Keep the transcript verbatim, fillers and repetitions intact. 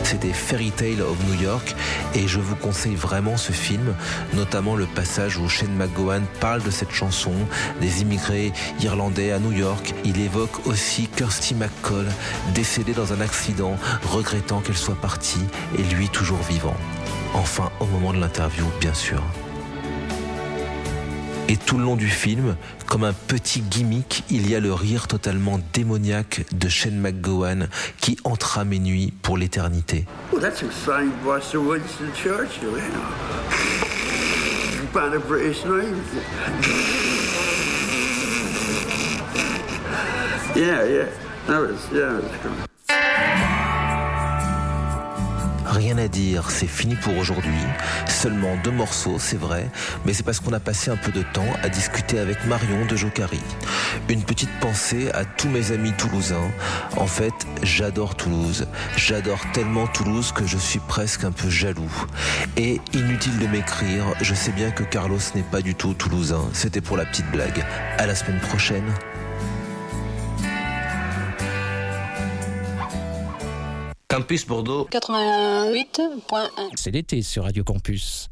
c'était Fairy Tale of New York et je vous conseille vraiment ce film, notamment le passage où Shane MacGowan parle de cette chanson, des immigrés irlandais à New York. Il évoque aussi Kirsty MacColl, décédée dans un accident, regrettant qu'elle soit partie et lui toujours vivant. Enfin, au moment de l'interview, bien sûr. Et tout le long du film, comme un petit gimmick, il y a le rire totalement démoniaque de Shane MacGowan qui entera mes nuits pour l'éternité. Oh, that's a fine voice of Winston Churchill, you know. By the British Navy. Yeah, yeah. That was, yeah, that was cool. Rien à dire, c'est fini pour aujourd'hui. Seulement deux morceaux, c'est vrai, mais c'est parce qu'on a passé un peu de temps à discuter avec Marion de Jokari. Une petite pensée à tous mes amis toulousains. En fait, j'adore Toulouse. J'adore tellement Toulouse que je suis presque un peu jaloux. Et inutile de m'écrire, je sais bien que Carlos n'est pas du tout toulousain. C'était pour la petite blague. À la semaine prochaine. Campus Bordeaux quatre-vingt-huit point un. C'est l'été sur Radio Campus.